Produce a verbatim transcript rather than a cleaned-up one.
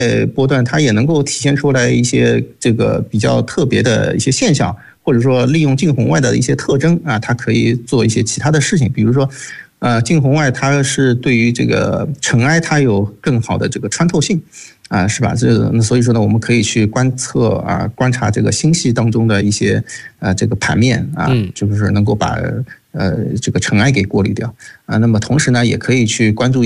呃波段它也能够体现出来一些这个比较特别的一些现象，或者说利用近红外的一些特征啊，它可以做一些其他的事情，比如说。呃，近红外它是对于这个尘埃它有更好的这个穿透性，啊，是吧？这所以说呢，我们可以去观测啊，观察这个星系当中的一些呃这个盘面啊，就是能够把呃这个尘埃给过滤掉啊。那么同时呢，也可以去关注。